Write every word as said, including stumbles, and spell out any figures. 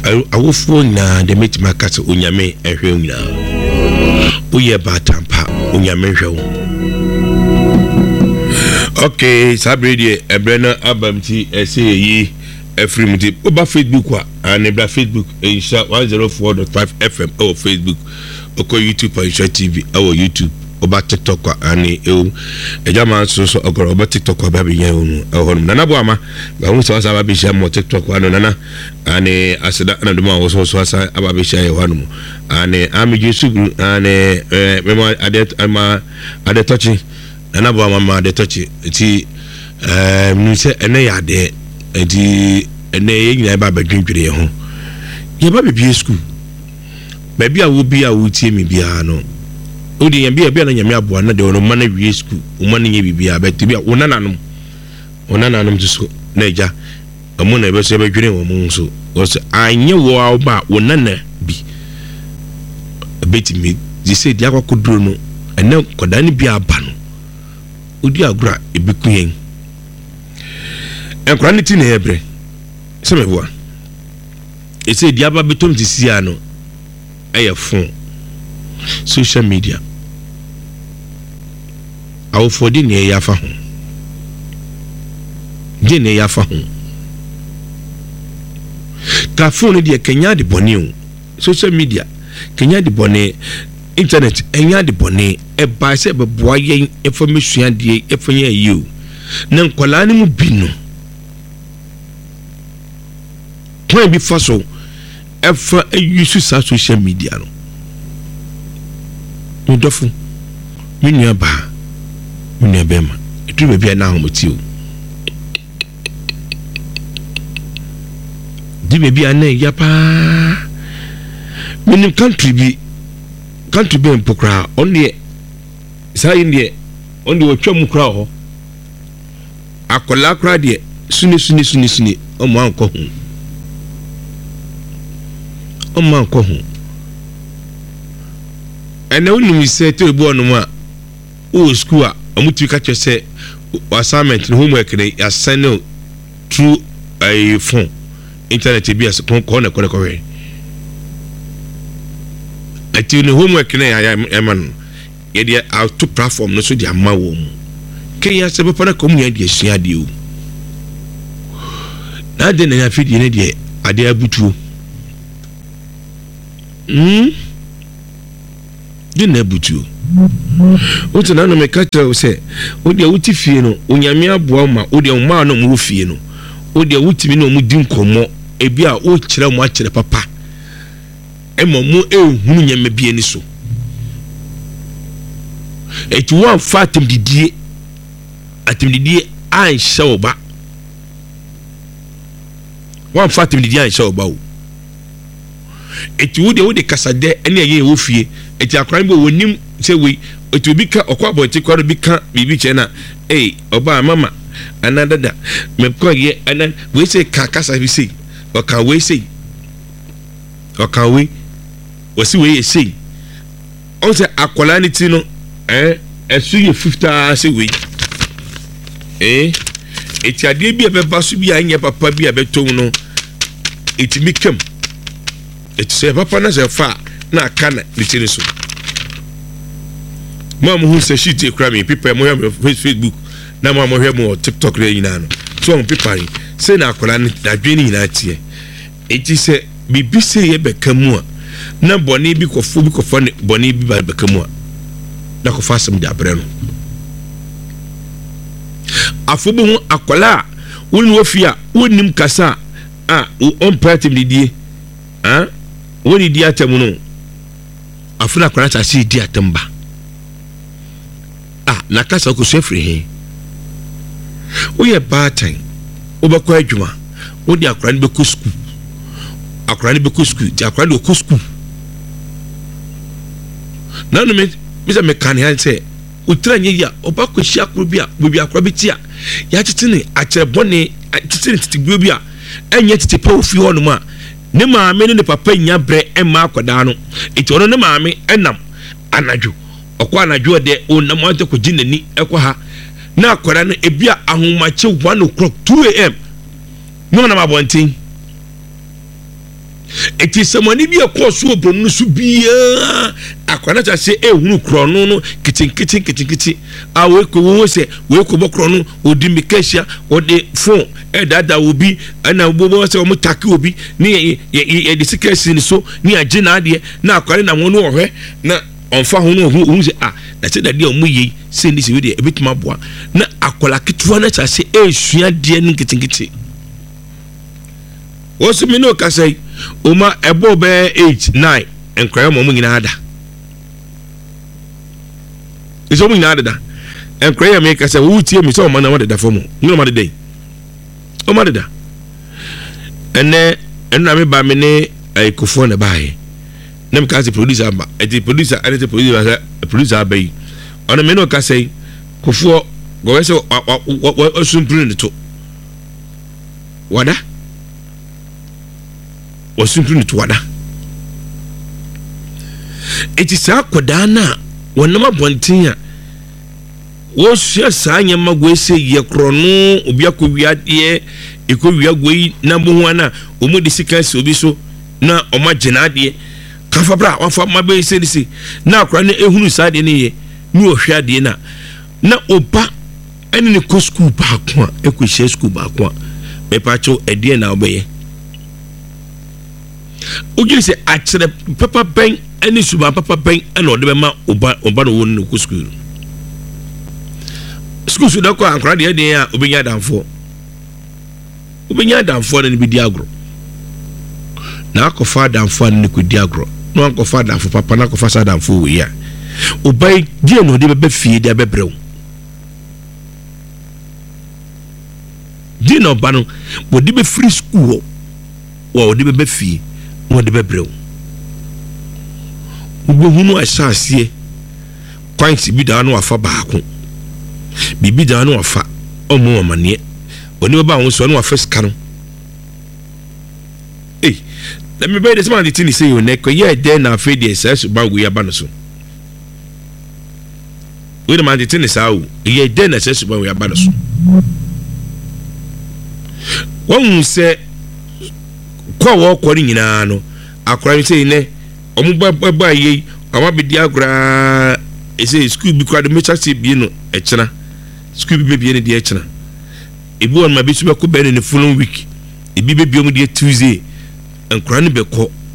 awofo na de metima kasa onyame ehwe nyina oye batampa onyame hwe. Okay, sabrede ebrena abamti ese yi efrimti oba Facebook wa anebra Facebook insha one oh four point five F M or Facebook oko YouTube insha T V or YouTube oba TikTok wa ani e ejama so so ogoro oba TikTok wa baby yan onu ehonum nana bo ama ba hu so so baby share mo TikTok wa no nana ani asida na duma wo so so asa ababe share ye wanum ani ami jesu ani memo ade ama ade touchi nana bo ama ade touchi ti eh mi se ene ya de enti ene ye nyina ba badwindwire ye ho ye ba bibie school ba bia wo bia wo tie mi bia no odi yan bia bia na nyame aboa na de ono ma na wie school o ma na nye bibia ba tibia onananom onananom so na eja amu na ebe so ebe dwire wo mu so so anye wo a ba onana bi betimi di se di akwakoduro no ene koda ni bia aba no odi agura ebiku yen enkra ni ti na ebre se me boa ese di aba betom ti sia no eye fon social media awo fodi ne ya fa ho je ne ya fa ho ka phone de Kenya de boni o social media Kenya de boni internet enya de boni e ba se be boa yen information de e fanya yi na nkola ne mu bi no point bi fa so e fa e use social media no no dofu minua ba minua bema etu be bia na homoti o di be bia na ya pa minim country bi country be mpokra on de sai ndie on de otwam kra ho akola kra de suni suni suni suni o mo anko hu o mo anko hu ene unu se to ebu onu a o school a amutu ka chese assignment no homework ne ya send through a phone internet bi as kon kon ko ko we ati no homework ne ya eman ye dia auto platform no so dia ma wo mu kenya se papa na kom ya dia sua de o na de na ya fidi ne dia ade abutuo mm dina butu o tena no me kacha o se o dia wuti fie no onyame aboa ma o dia ma no mu fie no o dia wuti mi no mu di nkomo ebi a o kire mu a kire papa e mo mu e hunu nyame bie ni so e tu wan fatim didie atim didie an shawba wan fatim didie an shawba o e tu wo de wo de kasade ene ye wo fie eti akran bo wonim se we etu bi ka okwa aboti kwaro bi ka bibi che na eh oba mama anadada me ko ye anan we say ka kasa bi say o ka we say o ka we o si we say on se akola ni ti no eh esu ye fifty say we eh eti ade bi e be ba su bi anya papa bi e be to no eti mi kem eti se papa na se fa na kana litini so mama hu se shit e kra me people mo hwe Facebook na mama hwe mo TikTok re nyina no so on people say na akola na dadwene nyina tie eti se bibi se ye beka mu a na boni bi kofo bi kofo ne boni bi ba beka mu a na ko fasem de abre no afobu hu akola woni wofia wonim kasa a on pratim didie ah woni di atemu no afuna kwana ta si di atamba ah na kasa ko sefri he o ye batan o ba ko adwuma o di akora ni be ko school akora ni be ko school di akora ni ko school na no me bisa me kan han se o tranye ya o ba ko hia akoro bi a bi akora bi ti a ya titini a kire bone titini titigbo bi a enye titipa ofi ho no ma ne maame ne papa nya bre ema akoda no eti ono ne maame enam anadwo okwa anadwo de onam ante ko ginani ekwa ha na akoda no ebia ahomache one o'clock two a m no na mabontin eti semani bi ekoso obronu su bia akwana cha se ehunu krono no kitin kitin kitin kitin a we ko wo se we ko bokrono odi mikashia odi phone e dada obi ana bobo se o mutaki obi ni e de sikasi ni so ni agina ade na akware na wonu ohwe na onfa ho no hu se ah na se dade o muyi se ni se we de ebituma boa na akola kitwa na cha se esua de ni kitin kitin wosu mi no kasai Uma ebo be eight nine enkwaya mo nyina ada iso mo nyina ada enkwaya me kasa wo tie mi so o mana wadeda fo mo nyina ma de o ma deda ene enu me ba me ne ai kofo na bae na me kasa producer ba e di producer ane producer producer ba yi ona me no kasai kofo go we so o sumpru to wada wasuntuni tuwada eti sa koda na wonama bontinya wo hia sa nyama gwese ye krono obi akowiade ekowia goi na bohu na omu de sika se obi so na oma genade kafa bra wafa mabe se disi na akra na ehunu sa de ne ye ni ohwade na na oba ene ne ko school ba ko ekohye school ba ko me pacho edie na obeye Ogi se achire papa ben ani suba papa ben ana ode be ma oba oba no won ku school school su da ko ankra de de a obenya danfo obenya danfo na ni bi di agro na akofa danfo na ni ku di agro no akofa danfo papa na akofa sa danfo we ya obai die no de be fie de be brew di no ba no bo de be free school wo de be fie mo de bebreu ubo hunu asase kwanti bi da no afa baako bibi da no afa omo amane oni ba won so no afa ska no eh let me be this man the thing say you neck ye dey na afa dey say so ba we aba no so we the man the thing say awu ye dey na say so ba we aba no so won say kwa wo kwori nyina no akora mi sei ne omu ba ye ama be dia agora e say school bi kwa de mecha se bi no e chena school bi be ne de e chena e bi won ma bi so be ko be ne following week e bi be bi omu de Tuesday enkora ne be ko